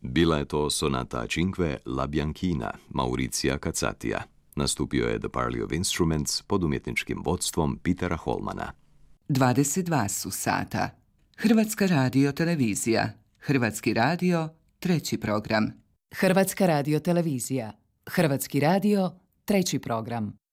Bila je to sonata Cinque La Bianchina, Mauricija Cazzatija. Nastupio je The Parley of Instruments pod umjetničkim vodstvom Petera Holmana. 22 su sata. Hrvatska radiotelevizija. Hrvatski radio, treći program. Hrvatska radiotelevizija. Hrvatski radio, treći program.